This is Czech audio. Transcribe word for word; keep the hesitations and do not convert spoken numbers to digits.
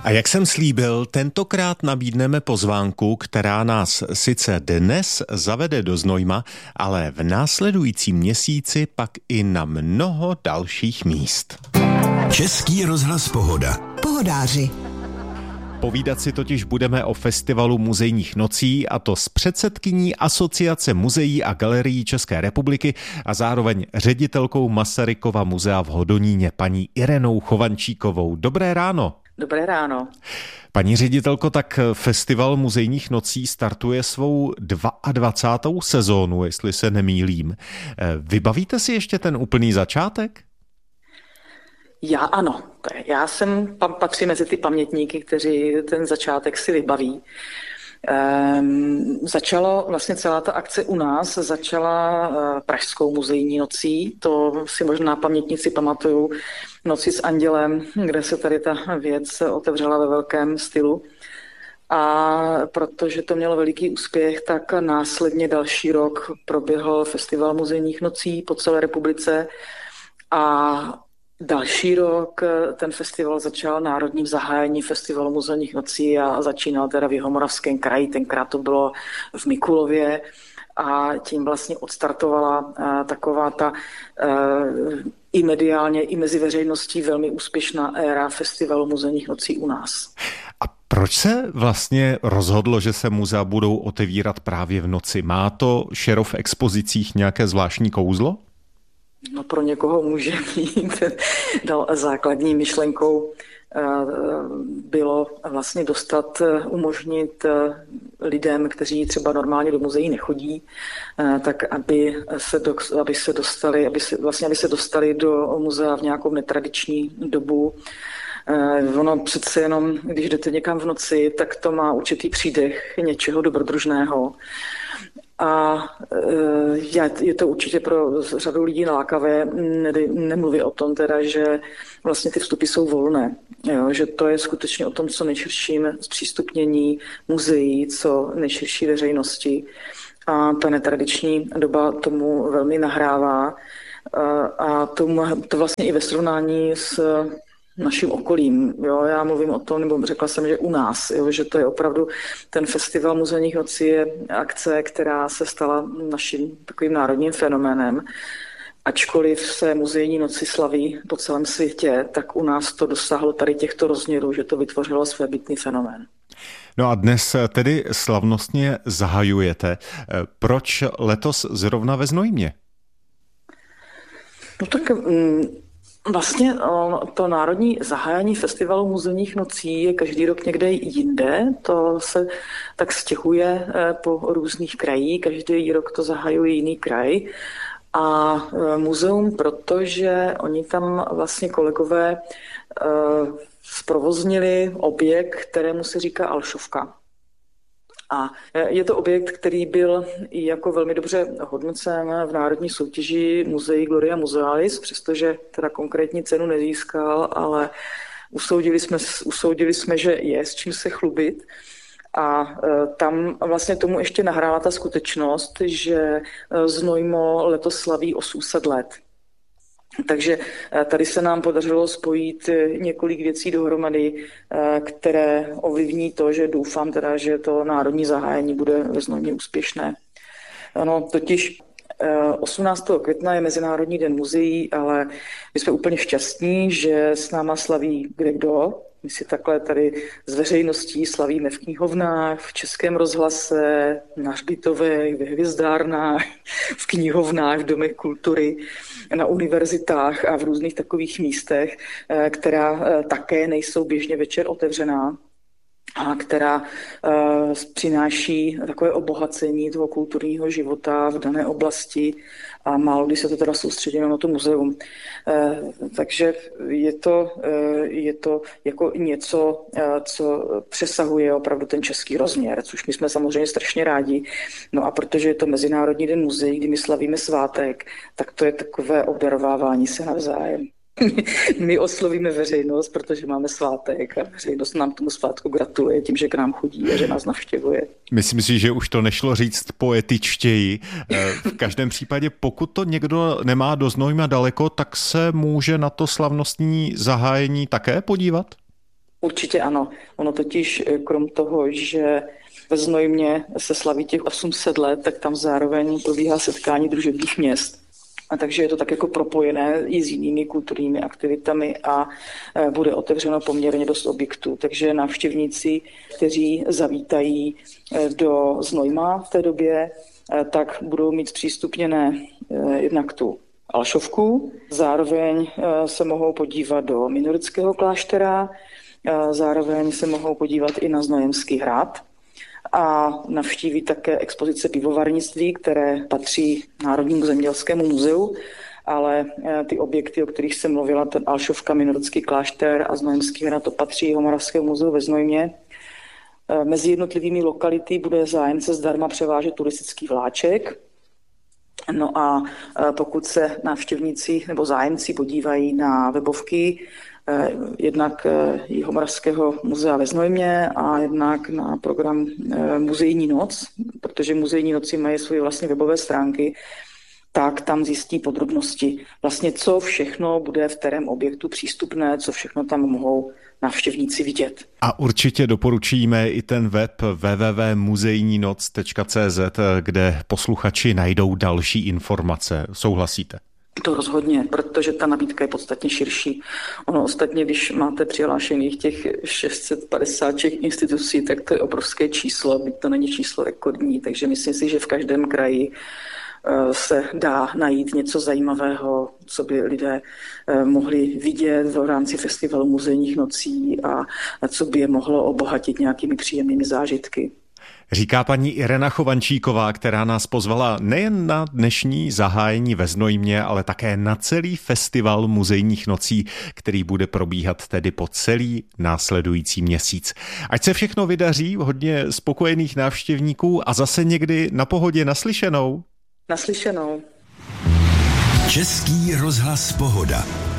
A jak jsem slíbil, tentokrát nabídneme pozvánku, která nás sice dnes zavede do Znojma, ale v následujícím měsíci pak i na mnoho dalších míst. Český rozhlas Pohoda. Pohodáři. Povídat si totiž budeme o festivalu muzejních nocí, a to s předsedkyní Asociace muzeí a galerií České republiky a zároveň ředitelkou Masarykova muzea v Hodoníně, paní Irenou Chovančíkovou. Dobré ráno. Dobré ráno. Paní ředitelko, tak festival muzejních nocí startuje svou dvacátou druhou sezónu, jestli se nemýlím. Vybavíte si ještě ten úplný začátek? Já ano. Já jsem patří mezi ty pamětníky, kteří ten začátek si vybaví. Ehm, začalo vlastně celá ta akce u nás, začala uh, Pražskou muzejní nocí, to si možná pamětníci pamatují, Noci s andělem, kde se tady ta věc otevřela ve velkém stylu. A protože to mělo veliký úspěch, tak následně další rok proběhl festival muzejních nocí po celé republice a další rok ten festival začal národním zahájením festivalu muzejních nocí a začínal teda v Jihomoravském kraji, tenkrát to bylo v Mikulově a tím vlastně odstartovala taková ta i mediálně, i mezi veřejností velmi úspěšná éra festivalu muzejních nocí u nás. A proč se vlastně rozhodlo, že se muzea budou otevírat právě v noci? Má to šero v expozicích nějaké zvláštní kouzlo? No pro někoho může být. No, základní myšlenkou bylo vlastně dostat, umožnit lidem, kteří třeba normálně do muzeí nechodí, tak aby se, do, aby se dostali, aby se, vlastně aby se dostali do muzea v nějakou netradiční dobu. Ono přece jenom, když jdete někam v noci, tak to má určitý přídech něčeho dobrodružného. A je to určitě pro řadu lidí nalákavé, nemluví o tom teda, že vlastně ty vstupy jsou volné, jo, že to je skutečně o tom, co nejširším zpřístupnění muzeí, co nejširší veřejnosti. A ta netradiční doba tomu velmi nahrává a to, to vlastně i ve srovnání s naším okolím. Jo, já mluvím o tom, nebo řekla jsem, že u nás, jo, že to je opravdu ten festival muzejních nocí je akce, která se stala naším takovým národním fenoménem. Ačkoliv se muzejní noci slaví po celém světě, tak u nás to dosáhlo tady těchto rozměrů, že to vytvořilo svébytný fenomén. No a dnes tedy slavnostně zahajujete. Proč letos zrovna ve Znojmě? No tak... Mm, Vlastně to národní zahájení festivalu muzejních nocí je každý rok někde jinde. To se tak stěhuje po různých krajích. Každý rok to zahajuje jiný kraj. A muzeum, protože oni tam vlastně kolegové zprovoznili objekt, kterému se říká Alšovka. A je to objekt, který byl i jako velmi dobře hodnocen v národní soutěži Muzeí Gloria Musealis, přestože teda konkrétní cenu nezískal, ale usoudili jsme, usoudili jsme, že je s čím se chlubit. A tam vlastně tomu ještě nahrála ta skutečnost, že Znojmo letos slaví osm set let. Takže tady se nám podařilo spojit několik věcí dohromady, které ovlivní to, že doufám teda, že to národní zahájení bude ve Znojmě úspěšné. Ano, totiž osmnáctého května je Mezinárodní den muzeí, ale my jsme úplně šťastní, že s náma slaví kdekdo. My si takhle tady s veřejností slavíme v knihovnách, v Českém rozhlase, na hřbitovech, ve hvězdárnách, v knihovnách, v domech kultury, na univerzitách a v různých takových místech, která také nejsou běžně večer otevřená a která uh, přináší takové obohacení toho kulturního života v dané oblasti a málo kdy se to teda soustředí na to muzeum. Uh, takže je to, uh, je to jako něco, uh, co přesahuje opravdu ten český rozměr, což my jsme samozřejmě strašně rádi. No a protože je to Mezinárodní den muzeí, kdy my slavíme svátek, tak to je takové obdarovávání se navzájem. My oslovíme veřejnost, protože máme svátek a veřejnost nám tomu svátku gratuluje tím, že k nám chodí a že nás navštěvuje. Myslím si, že už to nešlo říct poetičtěji. V každém případě, pokud to někdo nemá do Znojma daleko, tak se může na to slavnostní zahájení také podívat? Určitě ano. Ono totiž krom toho, že ve Znojmě se slaví těch osm set let, tak tam zároveň probíhá setkání družebních měst. A takže je to tak jako propojené i s jinými kulturními aktivitami a bude otevřeno poměrně dost objektů. Takže návštěvníci, kteří zavítají do Znojma v té době, tak budou mít zpřístupněné jednak tu Alšovku, zároveň se mohou podívat do Minorického kláštera, zároveň se mohou podívat i na Znojemský hrad a navštíví také expozice pivovarnictví, které patří Národnímu zemědělskému muzeu, ale ty objekty, o kterých jsem mluvila, ten Alšovka, Minorický klášter a Znojemský hrad, to patří Jihomoravskému muzeu ve Znojmě. Mezi jednotlivými lokality bude zájemce zdarma převážet turistický vláček. No a pokud se návštěvníci nebo zájemci podívají na webovky jednak Jihomoravského muzea ve Znojmě a jednak na program Muzejní noc, protože Muzejní noci mají svoje vlastně webové stránky, tak tam zjistí podrobnosti. Vlastně co všechno bude v kterém objektu přístupné, co všechno tam mohou návštěvníci vidět. A určitě doporučíme i ten web w w w tečka muzejní noc tečka c z, kde posluchači najdou další informace. Souhlasíte? To rozhodně, protože ta nabídka je podstatně širší. Ono ostatně, když máte přihlášených těch šest set padesát institucí, tak to je obrovské číslo, byť to není číslo rekordní, takže myslím si, že v každém kraji se dá najít něco zajímavého, co by lidé mohli vidět v rámci festivalu muzejních nocí a co by je mohlo obohatit nějakými příjemnými zážitky. Říká paní Irena Chovančíková, která nás pozvala nejen na dnešní zahájení ve Znojmě, ale také na celý festival muzejních nocí, který bude probíhat tedy po celý následující měsíc. Ať se všechno vydaří, hodně spokojených návštěvníků a zase někdy na pohodě naslyšenou. Naslyšenou. Český rozhlas Pohoda.